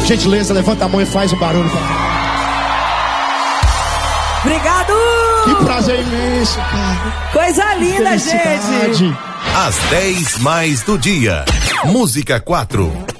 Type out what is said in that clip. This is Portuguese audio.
Gentileza, levanta a mão e faz o barulho pra cá. Obrigado! Que prazer imenso, cara. Coisa linda, gente. Às 10 mais do dia. Música 4.